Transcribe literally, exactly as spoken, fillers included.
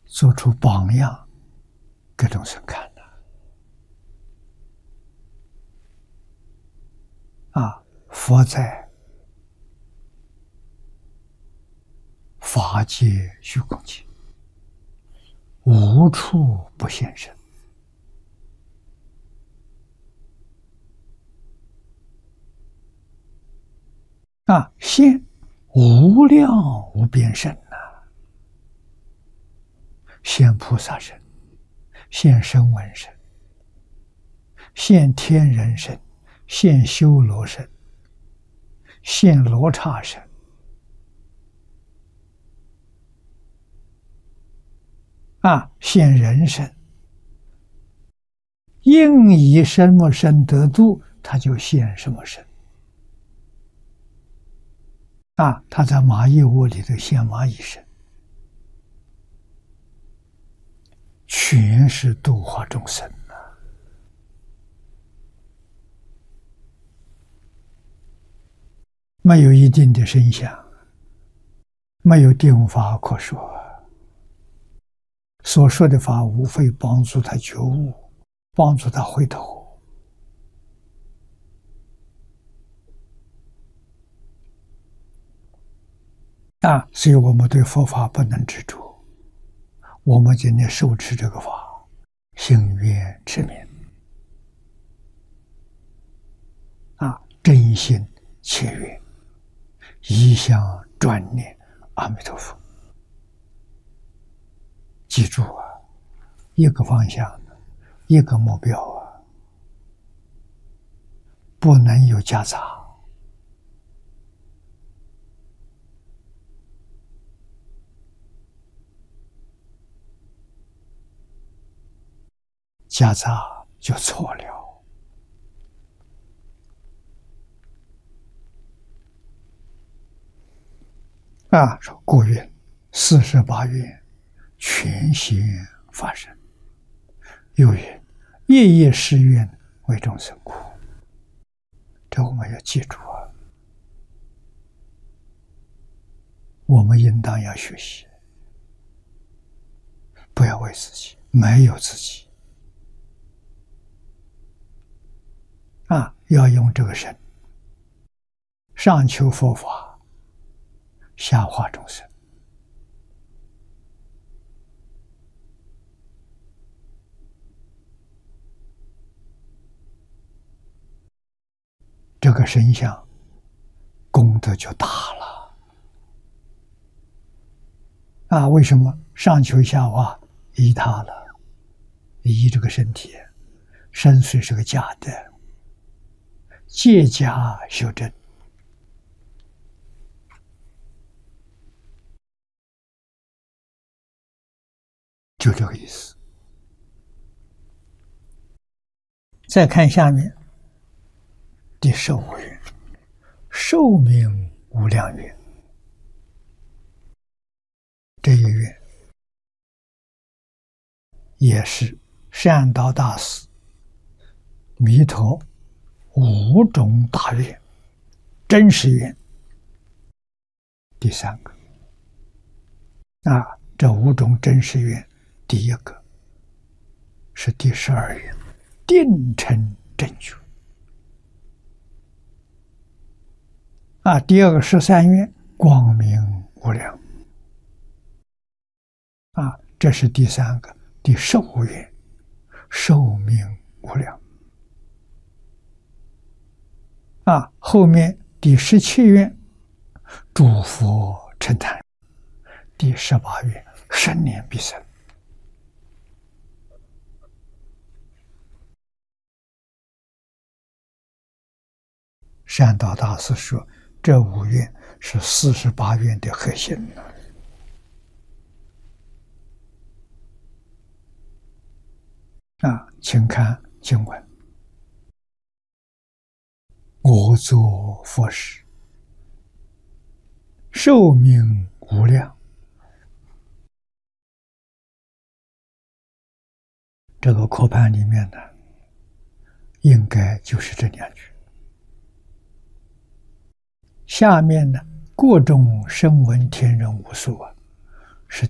做出榜样给众生看的啊！佛在法界虚空界，无处不现身啊！现无量无边身呐、啊，现菩萨身，现声闻身，现天人身，现修罗身，现罗刹身。啊，现人身，应以什么身得度，他就现什么身。啊，他在蚂蚁窝里头现蚂蚁身，全是度化众生呐、啊。没有一定的身相，没有定法可说。所说的法无非帮助他觉悟，帮助他回头啊！所以我们对佛法不能执着，我们今天受持这个法，心愿持名啊，真心切愿，一向专念阿弥陀佛。记住啊，一个方向，一个目标啊，不能有夹杂。夹杂就错了。啊，说故愿四十八愿全心发生，又云夜夜誓愿为众生苦。这我们要记住啊，我们应当要学习，不要为自己，没有自己啊，要用这个身上求佛法，下化众生。这个身相功德就大了啊！为什么上求下化依他了？依这个身体，身虽是个假的，借假修真，就这个意思。再看下面第十五愿，寿命无量愿。这一愿也是善导大师弥陀五种大愿真实愿第三个。啊，这五种真实愿，第一个是第十二愿，定成正觉。啊，第二个十三愿，光明无量。啊，这是第三个，第十五愿，寿命无量。啊，后面第十七愿，诸佛称叹。第十八愿，生年必生。善导大师说，这五愿是四十八愿的核心呢。啊，请看经文：我作佛时，寿命无量。这个课盘里面呢，应该就是这两句。下面呢，各种声闻天人无数啊，